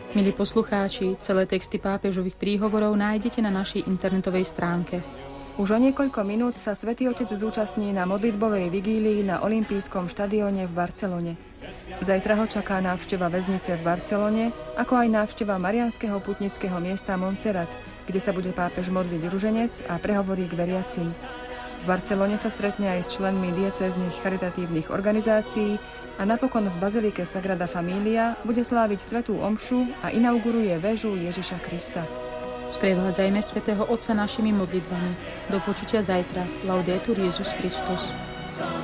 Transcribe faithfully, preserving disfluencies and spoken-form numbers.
Milí poslucháči, celé texty pápežových príhovorov nájdete na našej internetovej stránke. Už o niekoľko minút sa Svätý Otec zúčastní na modlitbovej vigílii na Olympijskom štadióne v Barcelone. Zajtra ho čaká návšteva väznice v Barcelone, ako aj návšteva mariánskeho putnického miesta Montserrat, kde sa bude pápež modliť ruženec a prehovorí k veriacim. V Barcelone sa stretne aj s členmi diecéznych charitatívnych organizácií a napokon v bazilike Sagrada Familia bude sláviť svätú omšu a inauguruje väžu Ježiša Krista. Sprevádzajme svätého Otca našimi modlitbami. Do počutia zajtra. Laudetur Jesus Christus.